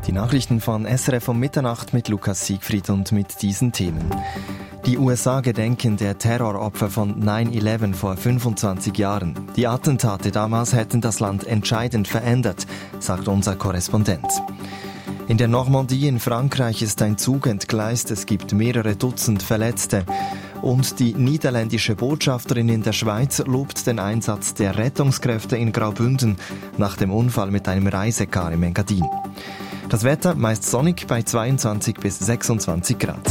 Die Nachrichten von SRF um Mitternacht mit Lukas Siegfried und mit diesen Themen. Die USA gedenken der Terroropfer von 9/11 vor 25 Jahren. Die Attentate damals hätten das Land entscheidend verändert, sagt unser Korrespondent. In der Normandie in Frankreich ist ein Zug entgleist, es gibt mehrere Dutzend Verletzte. Und die niederländische Botschafterin in der Schweiz lobt den Einsatz der Rettungskräfte in Graubünden nach dem Unfall mit einem Reisekar im Engadin. Das Wetter meist sonnig bei 22 bis 26 Grad.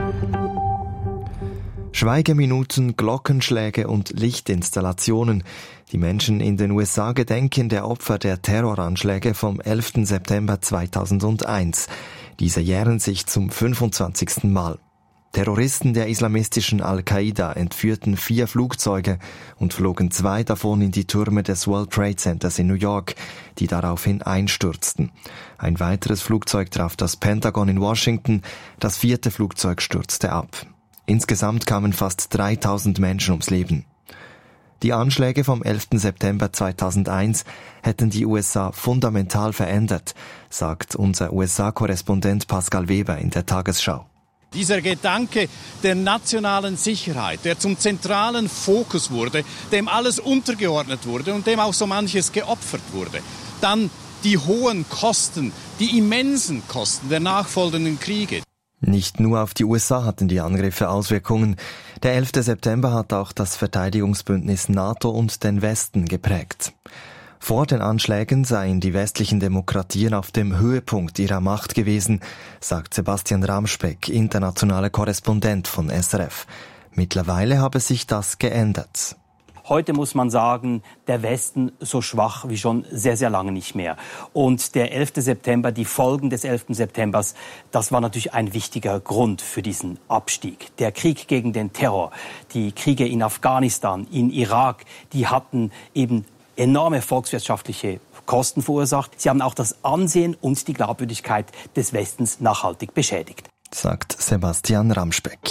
Schweigeminuten, Glockenschläge und Lichtinstallationen. Die Menschen in den USA gedenken der Opfer der Terroranschläge vom 11. September 2001. Diese jähren sich zum 25. Mal. Terroristen der islamistischen Al-Qaida entführten 4 Flugzeuge und flogen 2 davon in die Türme des World Trade Centers in New York, die daraufhin einstürzten. Ein weiteres Flugzeug traf das Pentagon in Washington, das 4. Flugzeug stürzte ab. Insgesamt kamen fast 3000 Menschen ums Leben. Die Anschläge vom 11. September 2001 hätten die USA fundamental verändert, sagt unser USA-Korrespondent Pascal Weber in der Tagesschau. Dieser Gedanke der nationalen Sicherheit, der zum zentralen Fokus wurde, dem alles untergeordnet wurde und dem auch so manches geopfert wurde. Dann die hohen Kosten, die immensen Kosten der nachfolgenden Kriege. Nicht nur auf die USA hatten die Angriffe Auswirkungen. Der 11. September hat auch das Verteidigungsbündnis NATO und den Westen geprägt. Vor den Anschlägen seien die westlichen Demokratien auf dem Höhepunkt ihrer Macht gewesen, sagt Sebastian Ramspeck, internationaler Korrespondent von SRF. Mittlerweile habe sich das geändert. Heute muss man sagen, der Westen so schwach wie schon sehr, sehr lange nicht mehr. Und der 11. September, die Folgen des 11. Septembers, das war natürlich ein wichtiger Grund für diesen Abstieg. Der Krieg gegen den Terror, die Kriege in Afghanistan, in Irak, die hatten eben enorme volkswirtschaftliche Kosten verursacht. Sie haben auch das Ansehen und die Glaubwürdigkeit des Westens nachhaltig beschädigt, sagt Sebastian Ramspeck.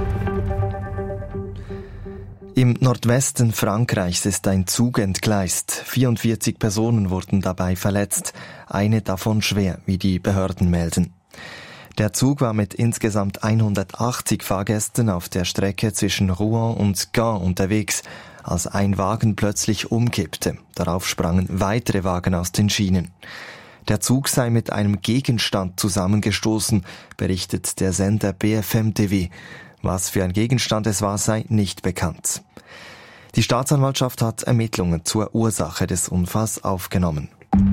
Im Nordwesten Frankreichs ist ein Zug entgleist. 44 Personen wurden dabei verletzt, eine davon schwer, wie die Behörden melden. Der Zug war mit insgesamt 180 Fahrgästen auf der Strecke zwischen Rouen und Caen unterwegs, als ein Wagen plötzlich umkippte. Darauf sprangen weitere Wagen aus den Schienen. Der Zug sei mit einem Gegenstand zusammengestoßen, berichtet der Sender BFM TV. Was für ein Gegenstand es war, sei nicht bekannt. Die Staatsanwaltschaft hat Ermittlungen zur Ursache des Unfalls aufgenommen.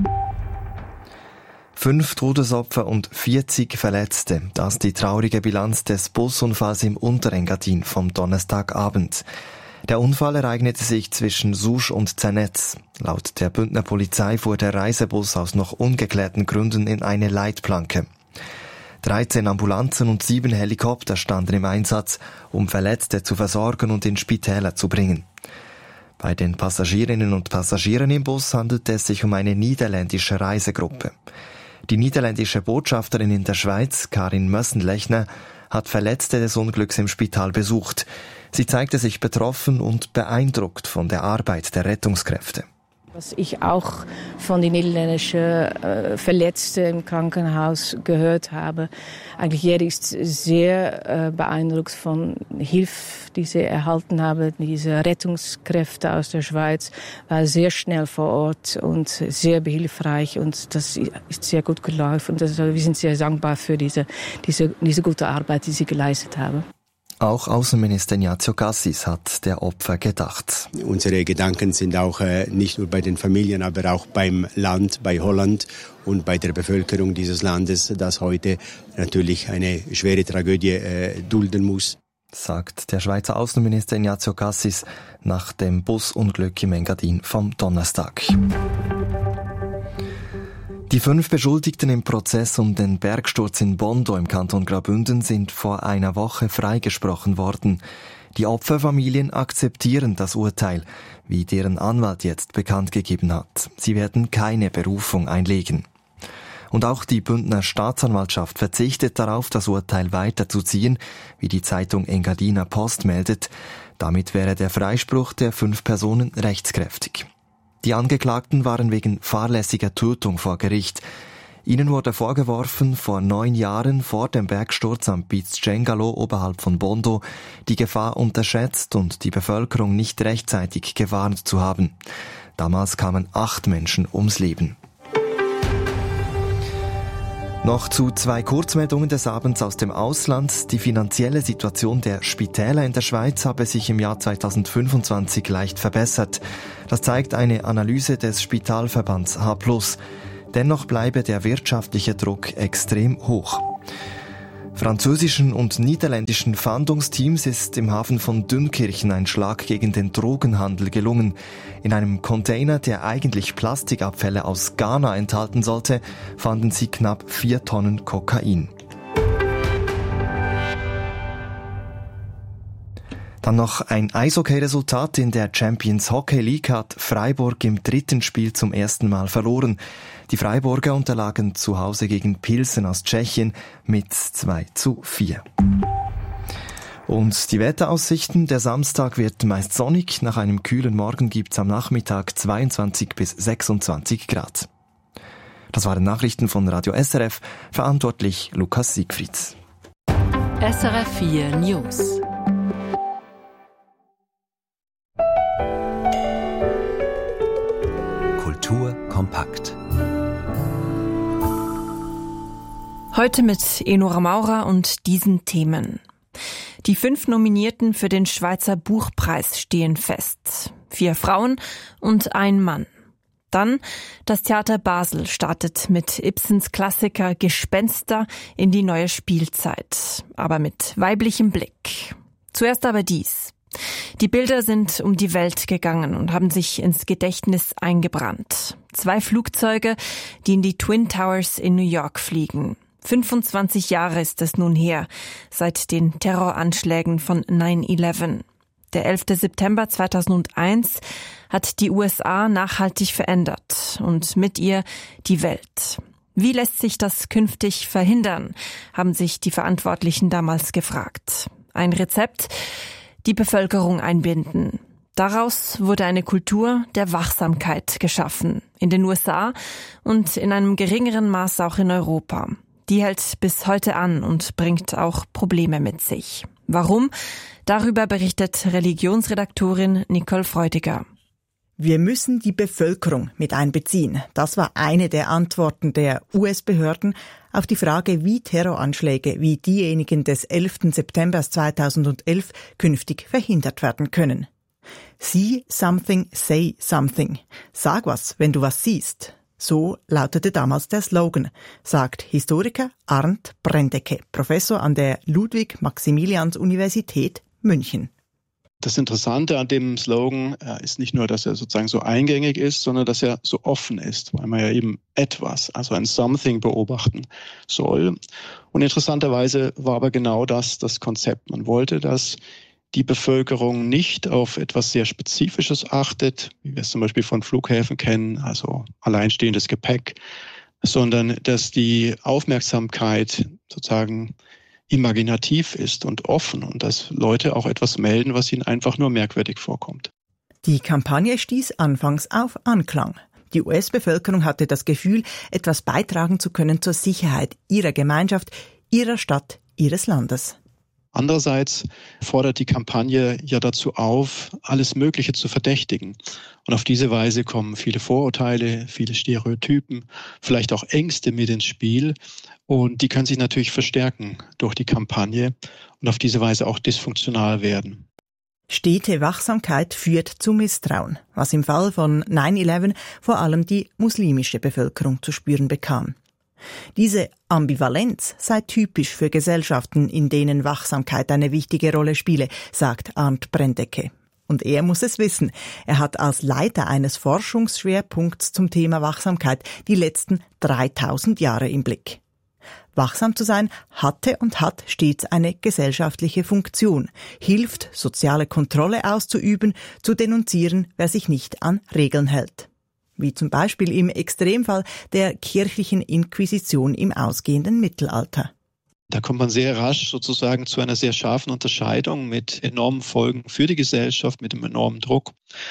5 Todesopfer und 40 Verletzte. Das ist die traurige Bilanz des Busunfalls im Unterengadin vom Donnerstagabend. Der Unfall ereignete sich zwischen Souche und Zernetz. Laut der Bündner Polizei fuhr der Reisebus aus noch ungeklärten Gründen in eine Leitplanke. 13 Ambulanzen und 7 Helikopter standen im Einsatz, um Verletzte zu versorgen und in Spitäler zu bringen. Bei den Passagierinnen und Passagieren im Bus handelte es sich um eine niederländische Reisegruppe. Die niederländische Botschafterin in der Schweiz, Karin Mössenlechner, hat Verletzte des Unglücks im Spital besucht. Sie zeigte sich betroffen und beeindruckt von der Arbeit der Rettungskräfte. Was ich auch von den niederländischen Verletzten im Krankenhaus gehört habe, eigentlich jeder ist sehr beeindruckt von Hilfe, die sie erhalten haben. Diese Rettungskräfte aus der Schweiz waren sehr schnell vor Ort und sehr behilfreich und das ist sehr gut gelaufen. Wir sind sehr dankbar für diese gute Arbeit, die sie geleistet haben. Auch Außenminister Ignazio Cassis hat der Opfer gedacht. Unsere Gedanken sind auch nicht nur bei den Familien, aber auch beim Land, bei Holland und bei der Bevölkerung dieses Landes, das heute natürlich eine schwere Tragödie dulden muss, sagt der Schweizer Außenminister Ignazio Cassis nach dem Busunglück im Engadin vom Donnerstag. Die 5 Beschuldigten im Prozess um den Bergsturz in Bondo im Kanton Graubünden sind vor einer Woche freigesprochen worden. Die Opferfamilien akzeptieren das Urteil, wie deren Anwalt jetzt bekannt gegeben hat. Sie werden keine Berufung einlegen. Und auch die Bündner Staatsanwaltschaft verzichtet darauf, das Urteil weiterzuziehen, wie die Zeitung Engadiner Post meldet. Damit wäre der Freispruch der 5 Personen rechtskräftig. Die Angeklagten waren wegen fahrlässiger Tötung vor Gericht. Ihnen wurde vorgeworfen, vor 9 Jahren vor dem Bergsturz am Piz Cengalo oberhalb von Bondo die Gefahr unterschätzt und die Bevölkerung nicht rechtzeitig gewarnt zu haben. Damals kamen 8 Menschen ums Leben. Noch zu 2 Kurzmeldungen des Abends aus dem Ausland. Die finanzielle Situation der Spitäler in der Schweiz habe sich im Jahr 2025 leicht verbessert. Das zeigt eine Analyse des Spitalverbands H+. Dennoch bleibe der wirtschaftliche Druck extrem hoch. Französischen und niederländischen Fahndungsteams ist im Hafen von Dünkirchen ein Schlag gegen den Drogenhandel gelungen. In einem Container, der eigentlich Plastikabfälle aus Ghana enthalten sollte, fanden sie knapp 4 Tonnen Kokain. Dann noch ein Eishockey-Resultat. In der Champions Hockey League hat Freiburg im 3. Spiel zum ersten Mal verloren. Die Freiburger unterlagen zu Hause gegen Pilsen aus Tschechien mit 2:4. Und die Wetteraussichten: Der Samstag wird meist sonnig. Nach einem kühlen Morgen gibt's am Nachmittag 22 bis 26 Grad. Das waren Nachrichten von Radio SRF. Verantwortlich Lukas Siegfrieds. SRF 4 News. Kultur kompakt. Heute mit Enora Maurer und diesen Themen. Die 5 Nominierten für den Schweizer Buchpreis stehen fest. 4 Frauen und ein Mann. Dann, das Theater Basel startet mit Ibsens Klassiker Gespenster in die neue Spielzeit, aber mit weiblichem Blick. Zuerst aber dies. Die Bilder sind um die Welt gegangen und haben sich ins Gedächtnis eingebrannt. 2 Flugzeuge, die in die Twin Towers in New York fliegen. 25 Jahre ist es nun her, seit den Terroranschlägen von 9/11. Der 11. September 2001 hat die USA nachhaltig verändert und mit ihr die Welt. Wie lässt sich das künftig verhindern, haben sich die Verantwortlichen damals gefragt. Ein Rezept: die Bevölkerung einbinden. Daraus wurde eine Kultur der Wachsamkeit geschaffen. In den USA und in einem geringeren Maß auch in Europa. Die hält bis heute an und bringt auch Probleme mit sich. Warum? Darüber berichtet Religionsredaktorin Nicole Freudiger. Wir müssen die Bevölkerung mit einbeziehen. Das war eine der Antworten der US-Behörden auf die Frage, wie Terroranschläge wie diejenigen des 11. September 2011 künftig verhindert werden können. See something, say something. Sag was, wenn du was siehst. So lautete damals der Slogan, sagt Historiker Arndt Brendecke, Professor an der Ludwig-Maximilians-Universität München. Das Interessante an dem Slogan ist nicht nur, dass er sozusagen so eingängig ist, sondern dass er so offen ist, weil man ja eben etwas, also ein Something beobachten soll. Und interessanterweise war aber genau das Konzept. Man wollte, dass die Bevölkerung nicht auf etwas sehr Spezifisches achtet, wie wir es zum Beispiel von Flughäfen kennen, also alleinstehendes Gepäck, sondern dass die Aufmerksamkeit sozusagen imaginativ ist und offen und dass Leute auch etwas melden, was ihnen einfach nur merkwürdig vorkommt. Die Kampagne stieß anfangs auf Anklang. Die US-Bevölkerung hatte das Gefühl, etwas beitragen zu können zur Sicherheit ihrer Gemeinschaft, ihrer Stadt, ihres Landes. Andererseits fordert die Kampagne ja dazu auf, alles Mögliche zu verdächtigen. Und auf diese Weise kommen viele Vorurteile, viele Stereotypen, vielleicht auch Ängste mit ins Spiel. Und die können sich natürlich verstärken durch die Kampagne und auf diese Weise auch dysfunktional werden. Stete Wachsamkeit führt zu Misstrauen, was im Fall von 9/11 vor allem die muslimische Bevölkerung zu spüren bekam. Diese Ambivalenz sei typisch für Gesellschaften, in denen Wachsamkeit eine wichtige Rolle spiele, sagt Arndt Brendecke. Und er muss es wissen. Er hat als Leiter eines Forschungsschwerpunkts zum Thema Wachsamkeit die letzten 3000 Jahre im Blick. Wachsam zu sein hatte und hat stets eine gesellschaftliche Funktion, hilft, soziale Kontrolle auszuüben, zu denunzieren, wer sich nicht an Regeln hält. Wie zum Beispiel im Extremfall der kirchlichen Inquisition im ausgehenden Mittelalter. Da kommt man sehr rasch sozusagen zu einer sehr scharfen Unterscheidung mit enormen Folgen für die Gesellschaft, mit einem enormen Druck.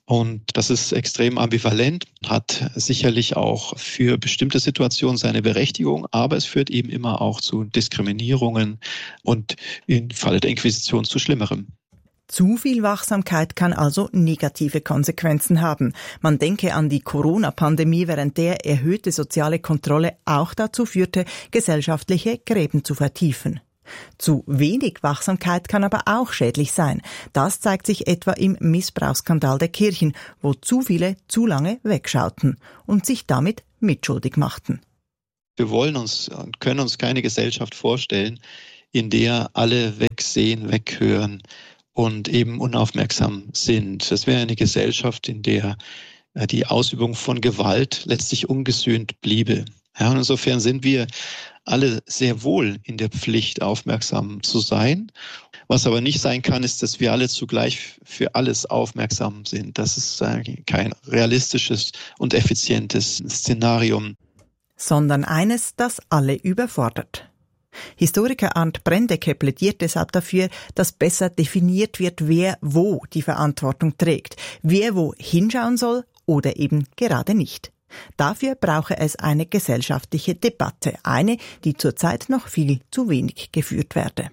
Und das ist extrem ambivalent, hat sicherlich auch für bestimmte Situationen seine Berechtigung, aber es führt eben immer auch zu Diskriminierungen und im Falle der Inquisition zu Schlimmerem. Zu viel Wachsamkeit kann also negative Konsequenzen haben. Man denke an die Corona-Pandemie, während der erhöhte soziale Kontrolle auch dazu führte, gesellschaftliche Gräben zu vertiefen. Zu wenig Wachsamkeit kann aber auch schädlich sein. Das zeigt sich etwa im Missbrauchsskandal der Kirchen, wo zu viele zu lange wegschauten und sich damit mitschuldig machten. Wir wollen uns und können uns keine Gesellschaft vorstellen, in der alle wegsehen, weghören und eben unaufmerksam sind. Das wäre eine Gesellschaft, in der die Ausübung von Gewalt letztlich ungesühnt bliebe. Ja, und insofern sind wir alle sehr wohl in der Pflicht, aufmerksam zu sein. Was aber nicht sein kann, ist, dass wir alle zugleich für alles aufmerksam sind. Das ist kein realistisches und effizientes Szenarium. Sondern eines, das alle überfordert. Historiker Arndt Brendecke plädiert deshalb dafür, dass besser definiert wird, wer wo die Verantwortung trägt, wer wo hinschauen soll oder eben gerade nicht. Dafür brauche es eine gesellschaftliche Debatte, eine, die zurzeit noch viel zu wenig geführt werde.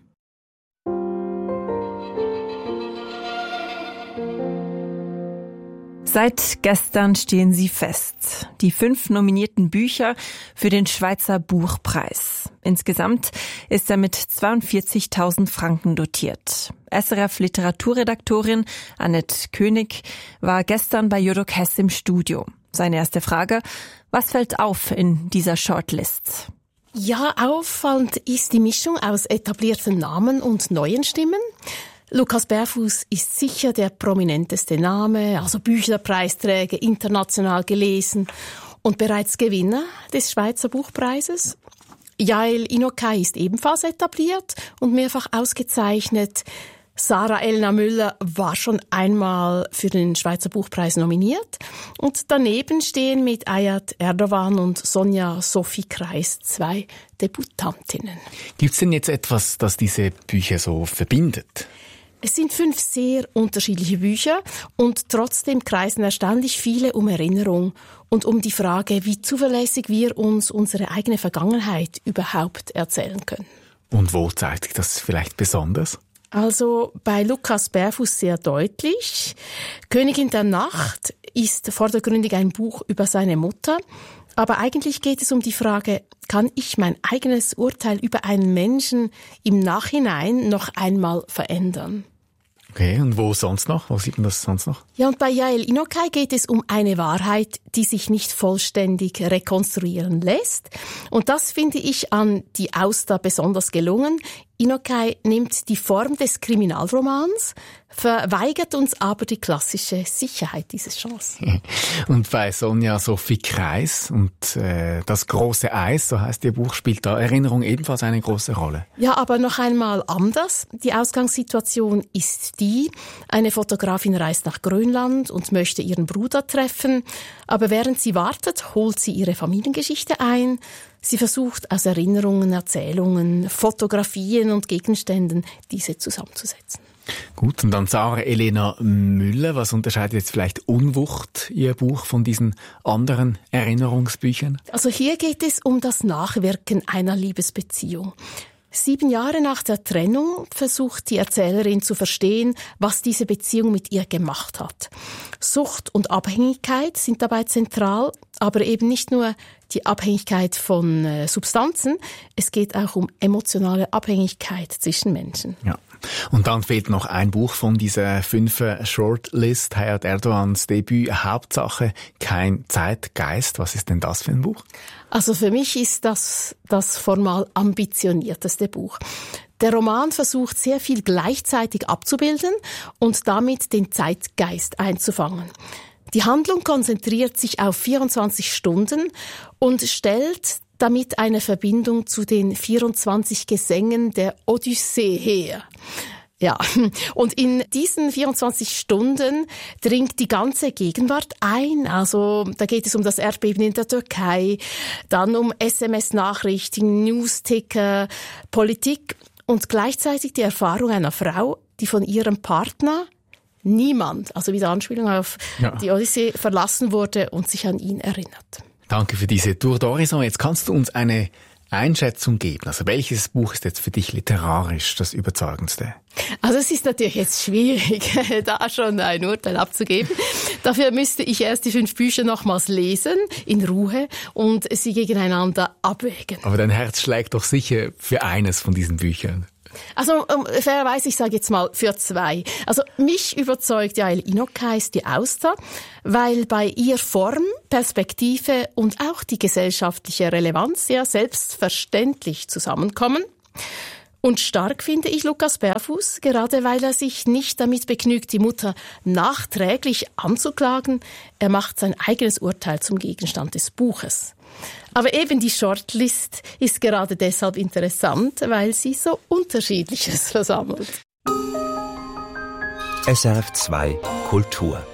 Seit gestern stehen sie fest. Die 5 nominierten Bücher für den Schweizer Buchpreis. Insgesamt ist er mit 42.000 Franken dotiert. SRF-Literaturredaktorin Annette König war gestern bei Jodok Hess im Studio. Seine erste Frage: Was fällt auf in dieser Shortlist? Ja, auffallend ist die Mischung aus etablierten Namen und neuen Stimmen. Lukas Berfuss ist sicher der prominenteste Name, also Bücherpreisträger, international gelesen und bereits Gewinner des Schweizer Buchpreises. Yael Inokai ist ebenfalls etabliert und mehrfach ausgezeichnet. Sarah Elna Müller war schon einmal für den Schweizer Buchpreis nominiert. Und daneben stehen mit Ayat Erdogan und Sonja Sophie Kreis 2 Debutantinnen. Gibt es denn jetzt etwas, das diese Bücher so verbindet? Es sind 5 sehr unterschiedliche Bücher und trotzdem kreisen erstaunlich viele um Erinnerung und um die Frage, wie zuverlässig wir uns unsere eigene Vergangenheit überhaupt erzählen können. Und wo zeigt sich das vielleicht besonders? Also bei Lukas Berfuss sehr deutlich. Königin der Nacht ist vordergründig ein Buch über seine Mutter. Aber eigentlich geht es um die Frage, kann ich mein eigenes Urteil über einen Menschen im Nachhinein noch einmal verändern? Okay, und wo sonst noch? Wo sieht man das sonst noch? Ja, und bei Yael Inokai geht es um eine Wahrheit, die sich nicht vollständig rekonstruieren lässt. Und das finde ich an Die Auster besonders gelungen. Inokai nimmt die Form des Kriminalromans, verweigert uns aber die klassische Sicherheit dieses Genres. Und bei Sonja Sophie Kreis und Das große Eis, so heißt ihr Buch, spielt da Erinnerung ebenfalls eine große Rolle. Ja, aber noch einmal anders. Die Ausgangssituation ist die: Eine Fotografin reist nach Grönland und möchte ihren Bruder treffen, aber während sie wartet, holt sie ihre Familiengeschichte ein. Sie versucht aus Erinnerungen, Erzählungen, Fotografien und Gegenständen diese zusammenzusetzen. Gut, und dann Sarah Elena Müller. Was unterscheidet jetzt vielleicht Unwucht, ihr Buch, von diesen anderen Erinnerungsbüchern? Also hier geht es um das Nachwirken einer Liebesbeziehung. 7 Jahre nach der Trennung versucht die Erzählerin zu verstehen, was diese Beziehung mit ihr gemacht hat. Sucht und Abhängigkeit sind dabei zentral, aber eben nicht nur die Abhängigkeit von Substanzen, es geht auch um emotionale Abhängigkeit zwischen Menschen. Ja. Und dann fehlt noch ein Buch von dieser 5 Shortlist, Hayat Erdogans Debüt, Hauptsache kein Zeitgeist. Was ist denn das für ein Buch? Also für mich ist das formal ambitionierteste Buch. Der Roman versucht sehr viel gleichzeitig abzubilden und damit den Zeitgeist einzufangen. Die Handlung konzentriert sich auf 24 Stunden und stellt damit eine Verbindung zu den 24 Gesängen der Odyssee her. Ja, und in diesen 24 Stunden dringt die ganze Gegenwart ein. Also da geht es um das Erdbeben in der Türkei, dann um SMS-Nachrichten, Newsticker, Politik und gleichzeitig die Erfahrung einer Frau, die von ihrem Partner niemand, also wieder Anspielung auf die Odyssee, verlassen wurde und sich an ihn erinnert. Danke für diese Tour d'Horizon. Jetzt kannst du uns eine Einschätzung geben. Also welches Buch ist jetzt für dich literarisch das überzeugendste? Also es ist natürlich jetzt schwierig, da schon ein Urteil abzugeben. Dafür müsste ich erst die 5 Bücher nochmals lesen, in Ruhe, und sie gegeneinander abwägen. Aber dein Herz schlägt doch sicher für eines von diesen Büchern. Also fairerweise, ich sage jetzt mal für 2. Also mich überzeugt Yael Inokays Die Auster, weil bei ihr Form, Perspektive und auch die gesellschaftliche Relevanz ja selbstverständlich zusammenkommen. Und stark finde ich Lukas Berfuß, gerade weil er sich nicht damit begnügt, die Mutter nachträglich anzuklagen. Er macht sein eigenes Urteil zum Gegenstand des Buches. Aber eben die Shortlist ist gerade deshalb interessant, weil sie so Unterschiedliches versammelt. SRF 2 Kultur.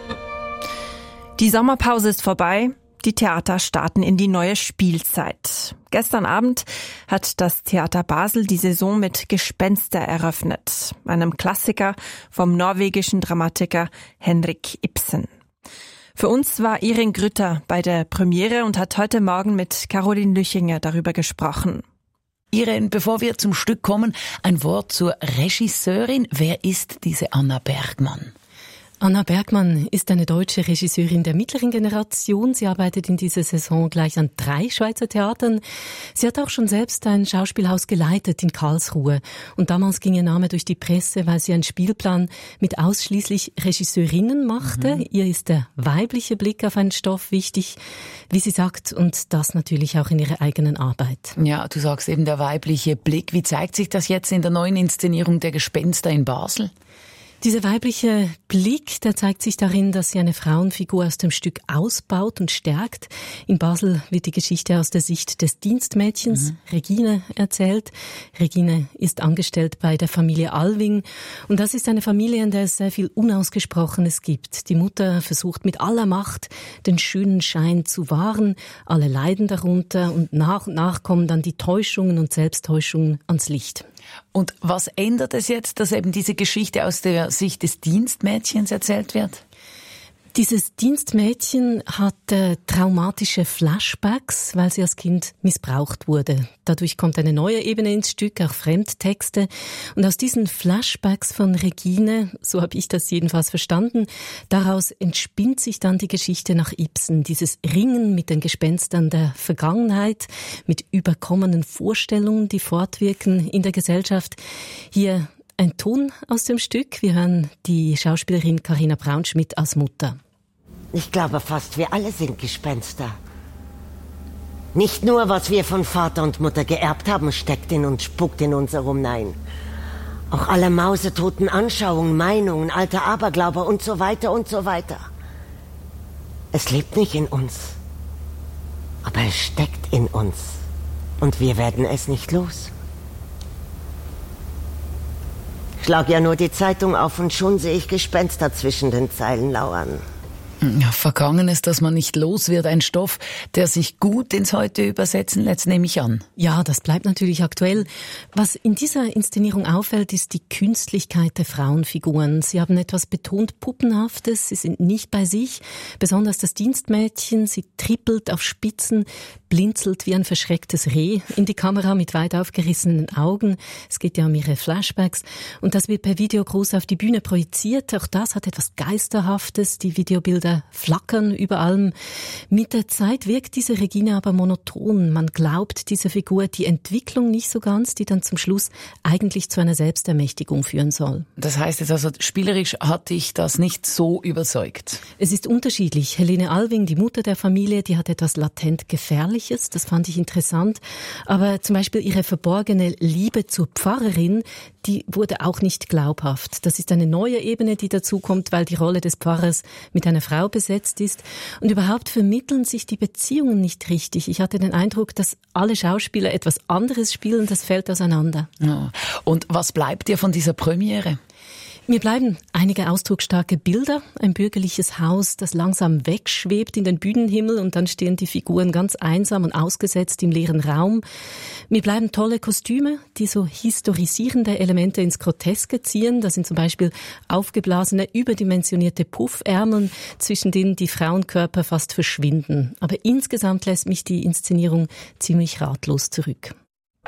Die Sommerpause ist vorbei. Die Theater starten in die neue Spielzeit. Gestern Abend hat das Theater Basel die Saison mit Gespenster eröffnet, einem Klassiker vom norwegischen Dramatiker Henrik Ibsen. Für uns war Irin Grütter bei der Premiere und hat heute Morgen mit Caroline Lüchinger darüber gesprochen. Irin, bevor wir zum Stück kommen, ein Wort zur Regisseurin. Wer ist diese Anna Bergmann? Anna Bergmann ist eine deutsche Regisseurin der mittleren Generation. Sie arbeitet in dieser Saison gleich an 3 Schweizer Theatern. Sie hat auch schon selbst ein Schauspielhaus geleitet in Karlsruhe. Und damals ging ihr Name durch die Presse, weil sie einen Spielplan mit ausschließlich Regisseurinnen machte. Ihr ist der weibliche Blick auf einen Stoff wichtig, wie sie sagt, und das natürlich auch in ihrer eigenen Arbeit. Ja, du sagst eben der weibliche Blick. Wie zeigt sich das jetzt in der neuen Inszenierung der Gespenster in Basel? Dieser weibliche Blick, der zeigt sich darin, dass sie eine Frauenfigur aus dem Stück ausbaut und stärkt. In Basel wird die Geschichte aus der Sicht des Dienstmädchens Regine erzählt. Regine ist angestellt bei der Familie Alving. Und das ist eine Familie, in der es sehr viel Unausgesprochenes gibt. Die Mutter versucht mit aller Macht, den schönen Schein zu wahren. Alle leiden darunter und nach kommen dann die Täuschungen und Selbsttäuschungen ans Licht. Und was ändert es jetzt, dass eben diese Geschichte aus der Sicht des Dienstmädchens erzählt wird? Dieses Dienstmädchen hat traumatische Flashbacks, weil sie als Kind missbraucht wurde. Dadurch kommt eine neue Ebene ins Stück, auch Fremdtexte. Und aus diesen Flashbacks von Regine, so habe ich das jedenfalls verstanden, daraus entspinnt sich dann die Geschichte nach Ibsen. Dieses Ringen mit den Gespenstern der Vergangenheit, mit überkommenen Vorstellungen, die fortwirken in der Gesellschaft. Hier ein Ton aus dem Stück. Wir hören die Schauspielerin Carina Braunschmidt als Mutter. Ich glaube, fast wir alle sind Gespenster. Nicht nur, was wir von Vater und Mutter geerbt haben, steckt in uns, spuckt in uns herum, nein. Auch alle mausetoten Anschauungen, Meinungen, alter Aberglaube und so weiter und so weiter. Es lebt nicht in uns, aber es steckt in uns. Und wir werden es nicht los. Ich schlage ja nur die Zeitung auf und schon sehe ich Gespenster zwischen den Zeilen lauern. Ja, Vergangenes, dass man nicht los wird, ein Stoff, der sich gut ins Heute übersetzen lässt, nehme ich an. Ja, das bleibt natürlich aktuell. Was in dieser Inszenierung auffällt, ist die Künstlichkeit der Frauenfiguren. Sie haben etwas betont Puppenhaftes, sie sind nicht bei sich. Besonders das Dienstmädchen, sie trippelt auf Spitzen, blinzelt wie ein verschrecktes Reh in die Kamera mit weit aufgerissenen Augen. Es geht ja um ihre Flashbacks. Und das wird per Video groß auf die Bühne projiziert. Auch das hat etwas Geisterhaftes. Die Videobilder flackern über allem. Mit der Zeit wirkt diese Regine aber monoton. Man glaubt dieser Figur die Entwicklung nicht so ganz, die dann zum Schluss eigentlich zu einer Selbstermächtigung führen soll. Das heißt jetzt also, spielerisch hat dich das nicht so überzeugt? Es ist unterschiedlich. Helene Alving, die Mutter der Familie, die hat etwas latent Gefährliches. Das fand ich interessant. Aber zum Beispiel ihre verborgene Liebe zur Pfarrerin, die wurde auch nicht glaubhaft. Das ist eine neue Ebene, die dazukommt, weil die Rolle des Pfarrers mit einer Frau besetzt ist. Und überhaupt vermitteln sich die Beziehungen nicht richtig. Ich hatte den Eindruck, dass alle Schauspieler etwas anderes spielen, das fällt auseinander. Ja. Und was bleibt dir von dieser Premiere? Mir bleiben einige ausdrucksstarke Bilder, ein bürgerliches Haus, das langsam wegschwebt in den Bühnenhimmel und dann stehen die Figuren ganz einsam und ausgesetzt im leeren Raum. Mir bleiben tolle Kostüme, die so historisierende Elemente ins Groteske ziehen. Das sind zum Beispiel aufgeblasene, überdimensionierte Puffärmel, zwischen denen die Frauenkörper fast verschwinden. Aber insgesamt lässt mich die Inszenierung ziemlich ratlos zurück.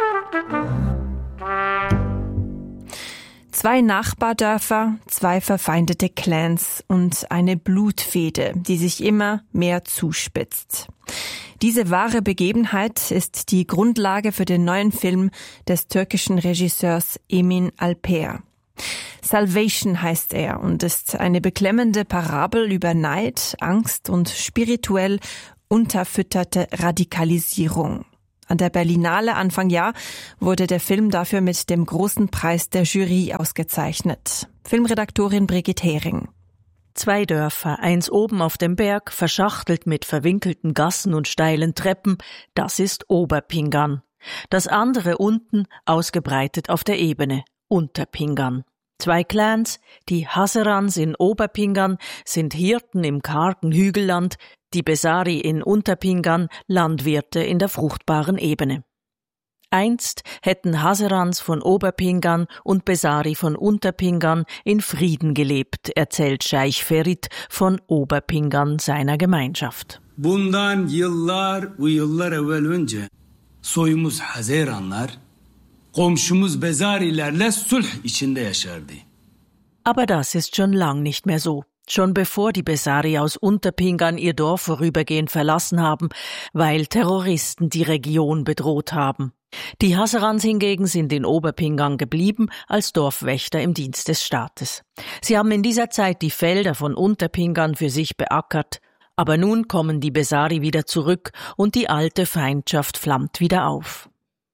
2 Nachbardörfer, 2 verfeindete Clans und eine Blutfehde, die sich immer mehr zuspitzt. Diese wahre Begebenheit ist die Grundlage für den neuen Film des türkischen Regisseurs Emin Alper. Salvation heißt er und ist eine beklemmende Parabel über Neid, Angst und spirituell unterfütterte Radikalisierung. An der Berlinale Anfang Jahr wurde der Film dafür mit dem großen Preis der Jury ausgezeichnet. Filmredaktorin Brigitte Hering. 2 Dörfer, eins oben auf dem Berg, verschachtelt mit verwinkelten Gassen und steilen Treppen, das ist Oberpingan. Das andere unten, ausgebreitet auf der Ebene, Unterpingan. 2 Clans, die Hazarans in Oberpingan, sind Hirten im kargen Hügelland, die Besari in Unterpingan, Landwirte in der fruchtbaren Ebene. Einst hätten Hazarans von Oberpingan und Besari von Unterpingan in Frieden gelebt, erzählt Scheich Ferit von Oberpingan seiner Gemeinschaft. Bundan yıllar ve yıllar evvel önce soyumuz Hazaranlar komşumuz Besarilerle sulh içinde yaşardı. Aber das ist schon lang nicht mehr so. Schon bevor die Besari aus Unterpingan ihr Dorf vorübergehend verlassen haben, weil Terroristen die Region bedroht haben. Die Hazarans hingegen sind in Oberpingan geblieben als Dorfwächter im Dienst des Staates. Sie haben in dieser Zeit die Felder von Unterpingan für sich beackert, aber nun kommen die Besari wieder zurück und die alte Feindschaft flammt wieder auf.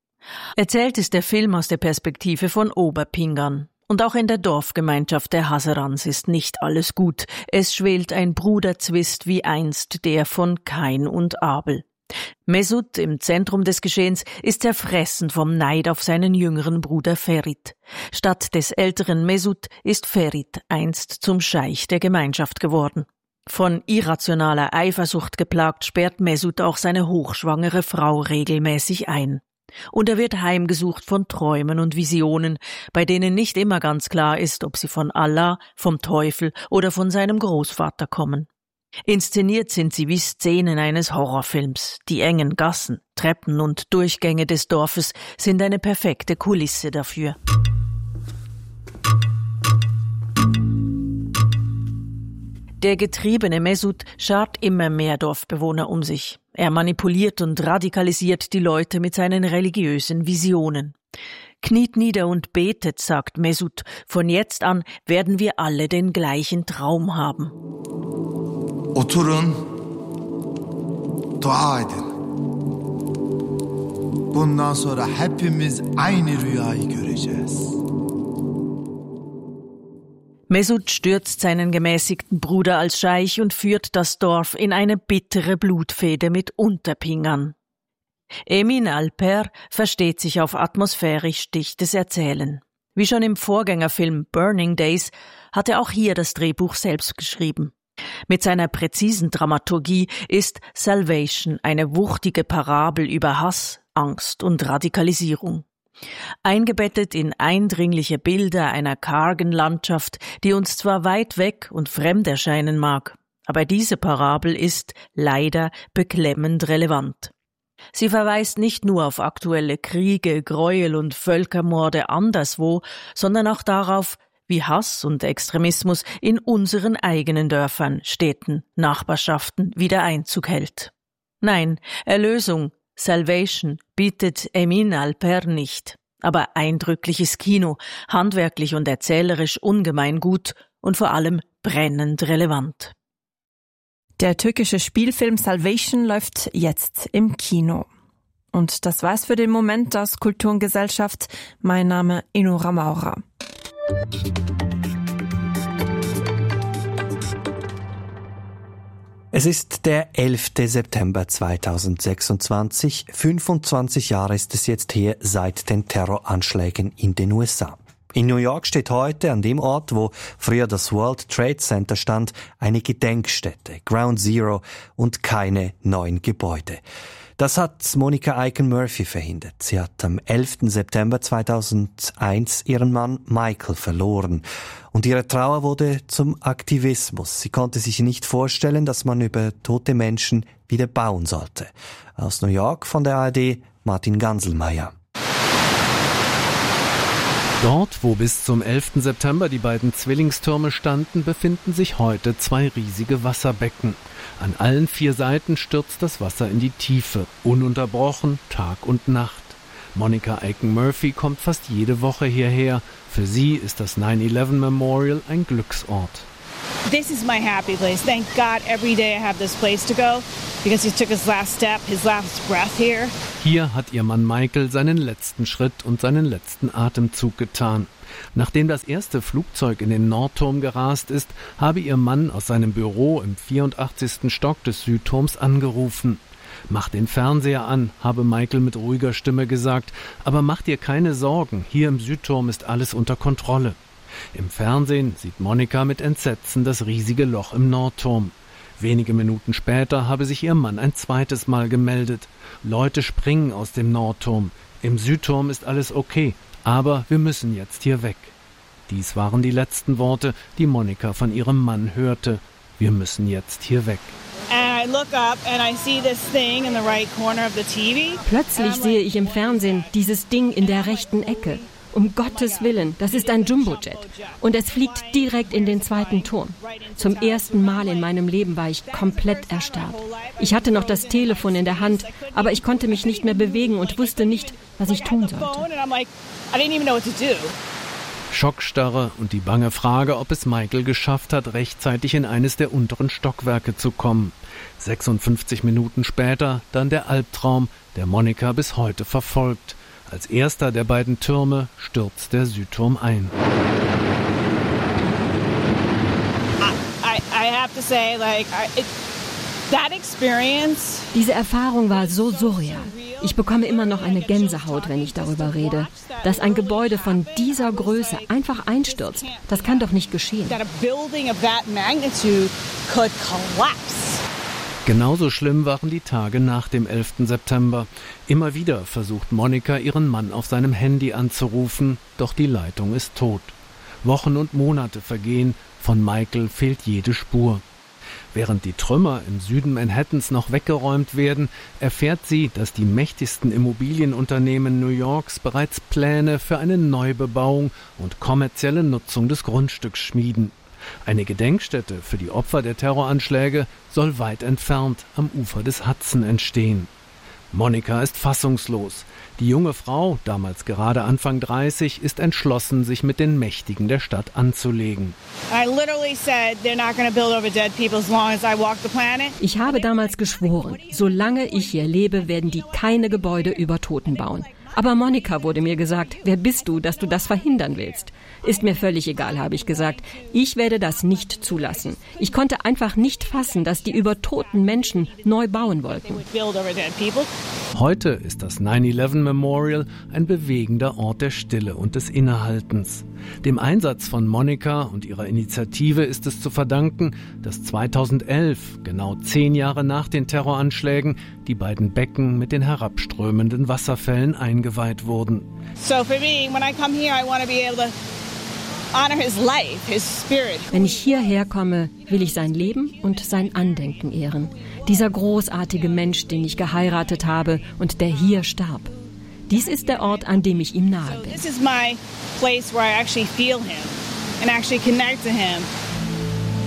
Erzählt ist der Film aus der Perspektive von Oberpingan. Und auch in der Dorfgemeinschaft der Hazarans ist nicht alles gut. Es schwelt ein Bruderzwist wie einst der von Kain und Abel. Mesut, im Zentrum des Geschehens, ist zerfressen vom Neid auf seinen jüngeren Bruder Ferit. Statt des älteren Mesut ist Ferit einst zum Scheich der Gemeinschaft geworden. Von irrationaler Eifersucht geplagt sperrt Mesut auch seine hochschwangere Frau regelmäßig ein. Und er wird heimgesucht von Träumen und Visionen, bei denen nicht immer ganz klar ist, ob sie von Allah, vom Teufel oder von seinem Großvater kommen. Inszeniert sind sie wie Szenen eines Horrorfilms. Die engen Gassen, Treppen und Durchgänge des Dorfes sind eine perfekte Kulisse dafür. Der getriebene Mesut schart immer mehr Dorfbewohner um sich. Er manipuliert und radikalisiert die Leute mit seinen religiösen Visionen. Kniet nieder und betet, sagt Mesut. Von jetzt an werden wir alle den gleichen Traum haben. Oturun, dua edin. Bundan sonra hepimiz aynı rüyayı göreceğiz. Mesut stürzt seinen gemäßigten Bruder als Scheich und führt das Dorf in eine bittere Blutfehde mit Unterpingan. Emin Alper versteht sich auf atmosphärisch dichtes Erzählen. Wie schon im Vorgängerfilm Burning Days hat er auch hier das Drehbuch selbst geschrieben. Mit seiner präzisen Dramaturgie ist Salvation eine wuchtige Parabel über Hass, Angst und Radikalisierung. Eingebettet in eindringliche Bilder einer kargen Landschaft, die uns zwar weit weg und fremd erscheinen mag, aber diese Parabel ist leider beklemmend relevant. Sie verweist nicht nur auf aktuelle Kriege, Gräuel und Völkermorde anderswo, sondern auch darauf, wie Hass und Extremismus in unseren eigenen Dörfern, Städten, Nachbarschaften wieder Einzug hält. Nein, Erlösung, Salvation bietet Emin Alper nicht, aber eindrückliches Kino, handwerklich und erzählerisch ungemein gut und vor allem brennend relevant. Der türkische Spielfilm Salvation läuft jetzt im Kino. Und das war's für den Moment aus Kultur und Gesellschaft. Mein Name Enora Maurer. Es ist der 11. September 2026. 25 Jahre ist es jetzt her seit den Terroranschlägen in den USA. In New York steht heute an dem Ort, wo früher das World Trade Center stand, eine Gedenkstätte, Ground Zero, und keine neuen Gebäude. Das hat Monica Aiken-Murphy verhindert. Sie hat am 11. September 2001 ihren Mann Michael verloren. Und ihre Trauer wurde zum Aktivismus. Sie konnte sich nicht vorstellen, dass man über tote Menschen wieder bauen sollte. Aus New York von der ARD, Martin Ganselmeier. Dort, wo bis zum 11. September die beiden Zwillingstürme standen, befinden sich heute 2 riesige Wasserbecken. An allen 4 Seiten stürzt das Wasser in die Tiefe, ununterbrochen, Tag und Nacht. Monica Aiken-Murphy kommt fast jede Woche hierher. Für sie ist das 9/11 Memorial ein Glücksort. This is my happy place. Thank God every day I have this place to go, because he took his last step, his last breath here. Hier hat ihr Mann Michael seinen letzten Schritt und seinen letzten Atemzug getan. Nachdem das erste Flugzeug in den Nordturm gerast ist, habe ihr Mann aus seinem Büro im 84. Stock des Südturms angerufen. Mach den Fernseher an, habe Michael mit ruhiger Stimme gesagt, aber mach dir keine Sorgen, hier im Südturm ist alles unter Kontrolle. Im Fernsehen sieht Monica mit Entsetzen das riesige Loch im Nordturm. Wenige Minuten später habe sich ihr Mann ein zweites Mal gemeldet. Leute springen aus dem Nordturm. Im Südturm ist alles okay, aber wir müssen jetzt hier weg. Dies waren die letzten Worte, die Monica von ihrem Mann hörte. Wir müssen jetzt hier weg. Plötzlich sehe ich im Fernsehen dieses Ding in der rechten Ecke. Um Gottes Willen, das ist ein Jumbojet. Und es fliegt direkt in den 2. Turm. Zum ersten Mal in meinem Leben war ich komplett erstarrt. Ich hatte noch das Telefon in der Hand, aber ich konnte mich nicht mehr bewegen und wusste nicht, was ich tun sollte. Schockstarre und die bange Frage, ob es Michael geschafft hat, rechtzeitig in eines der unteren Stockwerke zu kommen. 56 Minuten später dann der Albtraum, der Monica bis heute verfolgt. Als erster der beiden Türme stürzt der Südturm ein. Diese Erfahrung war so surreal. Ich bekomme immer noch eine Gänsehaut, wenn ich darüber rede. Dass ein Gebäude von dieser Größe einfach einstürzt, das kann doch nicht geschehen. Genauso schlimm waren die Tage nach dem 11. September. Immer wieder versucht Monica, ihren Mann auf seinem Handy anzurufen, doch die Leitung ist tot. Wochen und Monate vergehen, von Michael fehlt jede Spur. Während die Trümmer im Süden Manhattans noch weggeräumt werden, erfährt sie, dass die mächtigsten Immobilienunternehmen New Yorks bereits Pläne für eine Neubebauung und kommerzielle Nutzung des Grundstücks schmieden. Eine Gedenkstätte für die Opfer der Terroranschläge soll weit entfernt am Ufer des Hudson entstehen. Monica ist fassungslos. Die junge Frau, damals gerade Anfang 30, ist entschlossen, sich mit den Mächtigen der Stadt anzulegen. Ich habe damals geschworen, solange ich hier lebe, werden die keine Gebäude über Toten bauen. Aber Monica, wurde mir gesagt, wer bist du, dass du das verhindern willst? Ist mir völlig egal, habe ich gesagt. Ich werde das nicht zulassen. Ich konnte einfach nicht fassen, dass die über toten Menschen neu bauen wollten. Heute ist das 9/11 Memorial ein bewegender Ort der Stille und des Innehaltens. Dem Einsatz von Monica und ihrer Initiative ist es zu verdanken, dass 2011, genau 10 Jahre nach den Terroranschlägen, die beiden Becken mit den herabströmenden Wasserfällen eingeweiht wurden. Wenn ich hierher komme, will ich sein Leben und sein Andenken ehren. Dieser großartige Mensch, den ich geheiratet habe und der hier starb. Dies ist der Ort, an dem ich ihm nahe bin.